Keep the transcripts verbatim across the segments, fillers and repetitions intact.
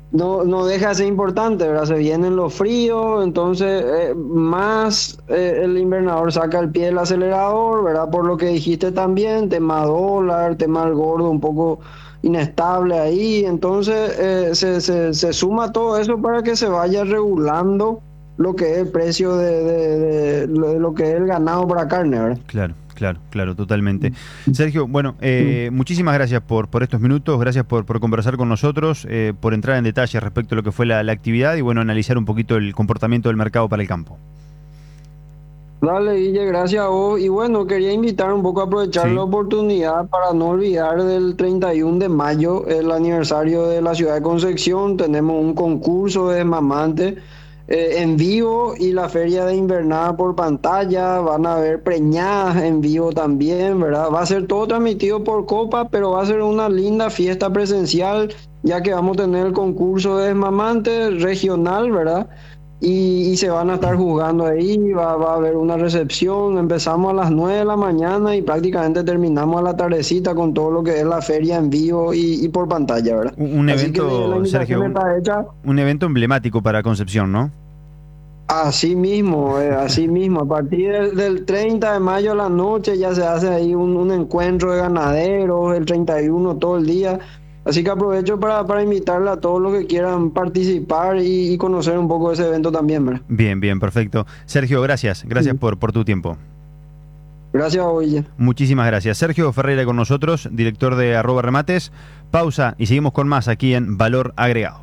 no, no deja de ser importante, ¿verdad? Se vienen los fríos, entonces eh, más eh, el invernador saca el pie del acelerador, ¿verdad? Por lo que dijiste también, tema dólar, tema del gordo un poco inestable ahí, entonces eh, se, se, se suma todo eso para que se vaya regulando lo que es el precio de, de, de, lo, de lo que es el ganado para carne, ¿verdad? Claro, claro, claro, totalmente. Sergio, bueno, eh, muchísimas gracias por, por estos minutos, gracias por, por conversar con nosotros, eh, por entrar en detalle respecto a lo que fue la, la actividad y bueno, analizar un poquito el comportamiento del mercado para el campo. Dale, Guille, gracias a vos. Y bueno, quería invitar un poco a aprovechar Sí. la oportunidad para no olvidar del treinta y uno de mayo, el aniversario de la ciudad de Concepción. Tenemos un concurso de desmamante eh, en vivo y la feria de invernada por pantalla. Van a haber preñadas en vivo también, ¿verdad? Va a ser todo transmitido por Copa, pero va a ser una linda fiesta presencial, ya que vamos a tener el concurso de desmamante regional, ¿verdad? Y, y se van a estar jugando ahí, va, va a haber una recepción, empezamos a las nueve de la mañana y prácticamente terminamos a la tardecita con todo lo que es la feria en vivo y, y por pantalla, ¿verdad? Un, un Así que la evento, invitación Sergio, un, está hecha. un evento emblemático para Concepción, ¿no? Así mismo, eh, así mismo, a partir del, del treinta de mayo a la noche ya se hace ahí un, un encuentro de ganaderos, el treinta y uno todo el día. Así que aprovecho para, para invitarle a todos los que quieran participar y, y conocer un poco de ese evento también, ¿verdad? Bien, bien, perfecto. Sergio, gracias, gracias Sí. por, por tu tiempo. Gracias, Oye. Muchísimas gracias. Sergio Ferreira con nosotros, director de arroba remates. Pausa y seguimos con más aquí en Valor Agregado.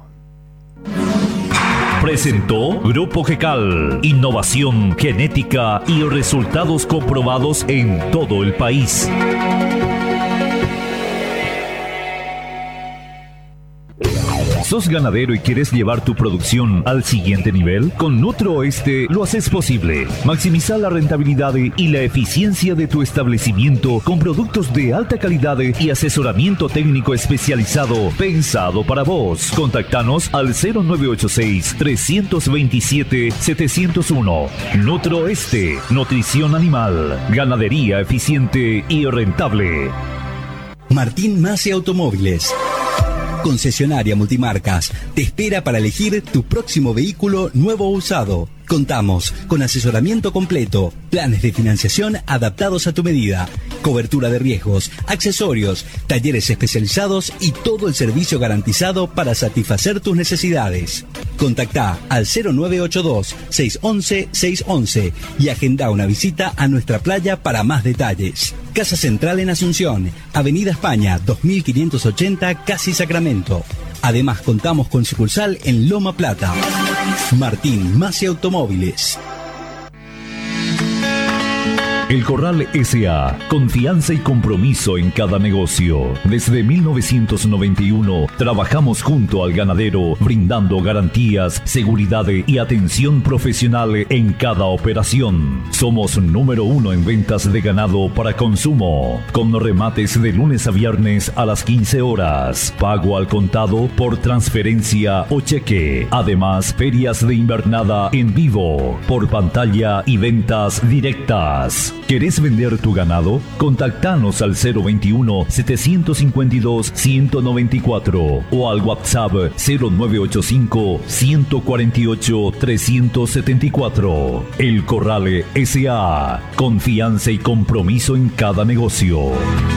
Presentó Grupo Gecal, innovación genética y resultados comprobados en todo el país. ¿Sos ganadero y quieres llevar tu producción al siguiente nivel? Con Nutrooeste lo haces posible. Maximiza la rentabilidad y la eficiencia de tu establecimiento con productos de alta calidad y asesoramiento técnico especializado pensado para vos. Contactanos al cero nueve ocho seis, tres dos siete, siete cero uno. Nutrooeste, nutrición animal, ganadería eficiente y rentable. Martín Masi Automóviles, concesionaria multimarcas, te espera para elegir tu próximo vehículo nuevo o usado. Contamos con asesoramiento completo, planes de financiación adaptados a tu medida, cobertura de riesgos, accesorios, talleres especializados y todo el servicio garantizado para satisfacer tus necesidades. Contactá al cero nueve ocho dos, seis uno uno, seis uno uno y agenda una visita a nuestra playa para más detalles. Casa Central en Asunción, Avenida España dos mil quinientos ochenta, Casi Sacramento. Además contamos con sucursal en Loma Plata. Martín Masi Automóviles. El Corral S A, confianza y compromiso en cada negocio. Desde mil novecientos noventa y uno trabajamos junto al ganadero, brindando garantías, seguridad y atención profesional en cada operación. Somos número uno en ventas de ganado para consumo, con remates de lunes a viernes a las quince horas, pago al contado por transferencia o cheque. Además, ferias de invernada en vivo, por pantalla y ventas directas. ¿Querés vender tu ganado? Contactanos al cero veintiuno, setecientos cincuenta y dos, ciento noventa y cuatro o al WhatsApp cero nueve ocho cinco, ciento cuarenta y ocho, trescientos setenta y cuatro. El Corral S A. Confianza y compromiso en cada negocio.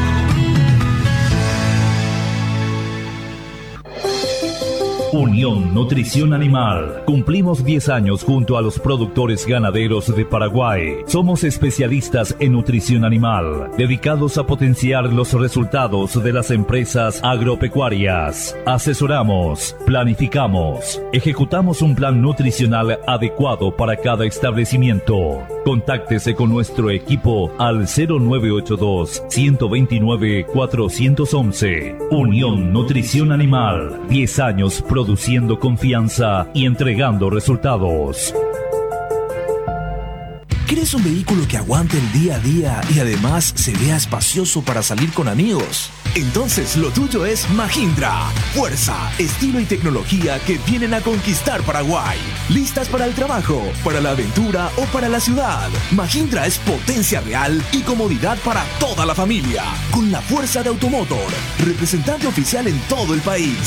Unión Nutrición Animal. Cumplimos diez años junto a los productores ganaderos de Paraguay. Somos especialistas en nutrición animal, dedicados a potenciar los resultados de las empresas agropecuarias. Asesoramos, planificamos, ejecutamos un plan nutricional adecuado para cada establecimiento. Contáctese con nuestro equipo al cero nueve ocho dos, uno dos nueve, cuatro uno uno. Unión Nutrición Animal. diez años produciendo confianza y entregando resultados. ¿Querés un vehículo que aguante el día a día y además se vea espacioso para salir con amigos? Entonces lo tuyo es Mahindra. Fuerza, estilo y tecnología que vienen a conquistar Paraguay. ¿Listas para el trabajo, para la aventura o para la ciudad? Mahindra es potencia real y comodidad para toda la familia. Con la fuerza de Automotor, representante oficial en todo el país.